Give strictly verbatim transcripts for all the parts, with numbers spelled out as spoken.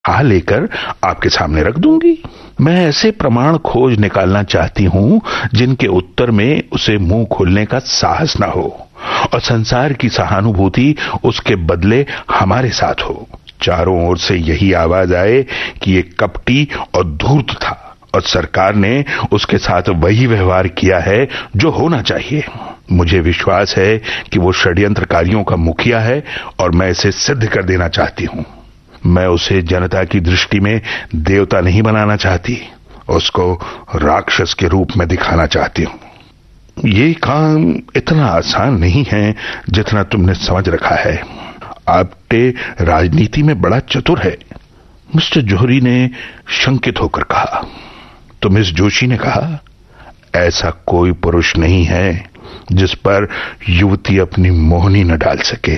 आ लेकर आपके सामने रख दूंगी। मैं ऐसे प्रमाण खोज निकालना चाहती हूं जिनके उत्तर में उसे मुंह खोलने का साहस न हो और संसार की सहानुभूति उसके बदले हमारे साथ हो। चारों ओर से यही आवाज आए कि ये कपटी और धूर्त था और सरकार ने उसके साथ वही व्यवहार किया है जो होना चाहिए। मुझे विश्वास है कि वो षड्यंत्रकारियों का मुखिया है और मैं इसे सिद्ध कर देना चाहती हूं। मैं उसे जनता की दृष्टि में देवता नहीं बनाना चाहती, उसको राक्षस के रूप में दिखाना चाहती हूं। ये काम इतना आसान नहीं है जितना तुमने समझ रखा है। आपटे राजनीति में बड़ा चतुर है, मिस्टर जौहरी ने शंकित होकर कहा। तो मिस जोशी ने कहा, ऐसा कोई पुरुष नहीं है जिस पर युवती अपनी मोहनी न डाल सके।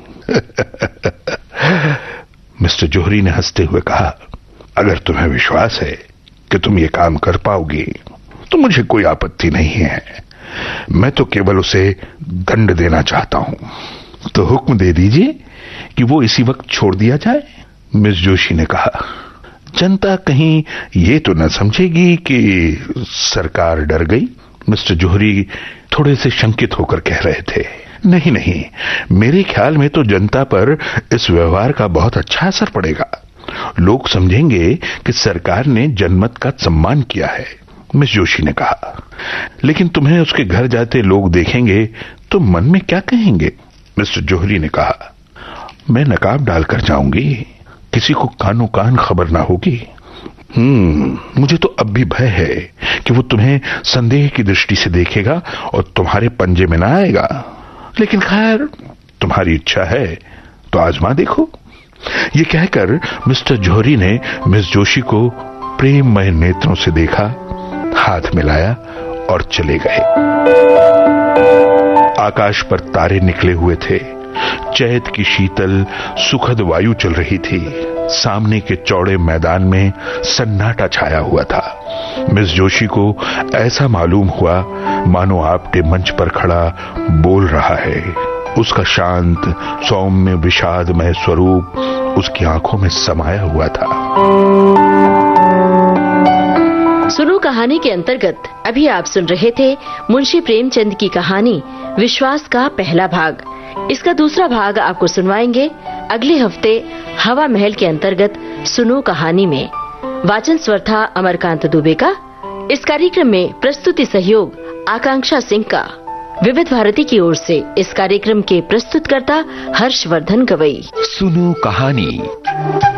मिस्टर जौहरी ने हंसते हुए कहा, अगर तुम्हें विश्वास है कि तुम ये काम कर पाओगी तो मुझे कोई आपत्ति नहीं है। मैं तो केवल उसे दंड देना चाहता हूं। तो हुक्म दे दीजिए कि वो इसी वक्त छोड़ दिया जाए। मिस जोशी ने कहा, जनता कहीं ये तो न समझेगी कि सरकार डर गई। मिस्टर जौहरी थोड़े से शंकित होकर कह रहे थे, नहीं नहीं, मेरे ख्याल में तो जनता पर इस व्यवहार का बहुत अच्छा असर पड़ेगा। लोग समझेंगे कि सरकार ने जनमत का सम्मान किया है। मिस जोशी ने कहा, लेकिन तुम्हें उसके घर जाते लोग देखेंगे तो मन में क्या कहेंगे? मिस्टर जौहरी ने कहा, मैं नकाब डालकर जाऊंगी, किसी को कानो कान खबर ना होगी। हम्म मुझे तो अब भी भय है कि वो तुम्हें संदेह की दृष्टि से देखेगा और तुम्हारे पंजे में ना आएगा। लेकिन खैर, तुम्हारी इच्छा है तो आजमा देखो। ये कहकर मिस्टर जौहरी ने मिस जोशी को प्रेममय नेत्रों से देखा, हाथ मिलाया और चले गए। आकाश पर तारे निकले हुए थे। चैत की शीतल सुखद वायु चल रही थी। सामने के चौड़े मैदान में सन्नाटा छाया हुआ था। मिस जोशी को ऐसा मालूम हुआ मानो आपटे मंच पर खड़ा बोल रहा है। उसका शांत सौम्य विषादमय स्वरूप उसकी आंखों में समाया हुआ था। सुनो कहानी के अंतर्गत अभी आप सुन रहे थे मुंशी प्रेमचंद की कहानी विश्वास का पहला भाग। इसका दूसरा भाग आपको सुनवाएंगे अगले हफ्ते हवा महल के अंतर्गत सुनो कहानी में। वाचन स्वर था अमरकांत दुबे का। इस कार्यक्रम में प्रस्तुति सहयोग आकांक्षा सिंह का। विविध भारती की ओर से इस कार्यक्रम के प्रस्तुतकर्ता हर्षवर्धन गवई। सुनो कहानी।